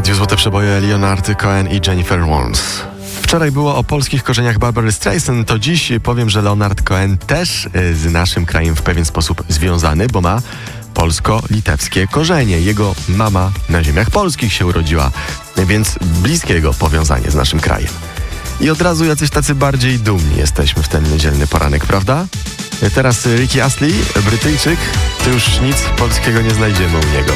Radiu Złote Przeboje, Leonard Cohen i Jennifer Warnes. Wczoraj było o polskich korzeniach Barbary Streisand, to dziś powiem, że Leonard Cohen też z naszym krajem w pewien sposób związany, bo ma polsko-litewskie korzenie. Jego mama na ziemiach polskich się urodziła, więc bliskie jego powiązanie z naszym krajem. I od razu jacyś tacy bardziej dumni jesteśmy w ten niedzielny poranek, prawda? Teraz Ricky Astley, Brytyjczyk, to już nic polskiego nie znajdziemy u niego.